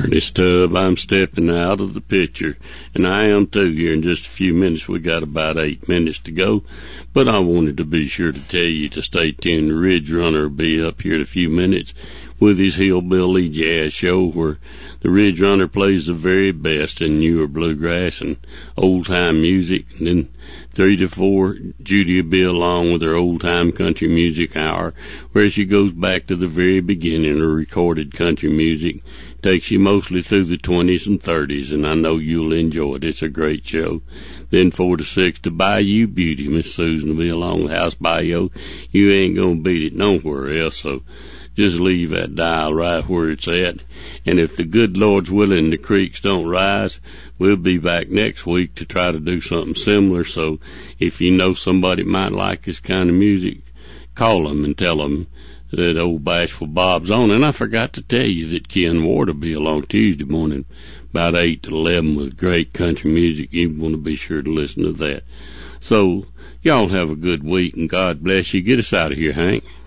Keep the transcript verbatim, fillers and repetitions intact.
Ernest Tubb, I'm stepping out of the picture, and I am too here in just a few minutes. We got about eight minutes to go, but I wanted to be sure to tell you to stay tuned. The Ridge Runner will be up here in a few minutes with his Hillbilly Jazz Show, where the Ridge Runner plays the very best in newer bluegrass and old-time music. And then three to four, Judy will be along with her old-time country music hour, where she goes back to the very beginning of recorded country music. Takes you mostly through the twenties and thirties, and I know you'll enjoy it. It's a great show. Then four to six to Bayou Beauty. Miss Susan will be along with House Bayou. You ain't gonna beat it nowhere else, so just leave that dial right where it's at. And if the good Lord's willing the creeks don't rise, we'll be back next week to try to do something similar. So if you know somebody might like this kind of music, call them and tell them that old Bashful Bob's on. And I forgot to tell you that Ken Ward will be along Tuesday morning about eight to eleven with great country music. You want to be sure to listen to that. So y'all have a good week, and God bless you. Get us out of here, Hank.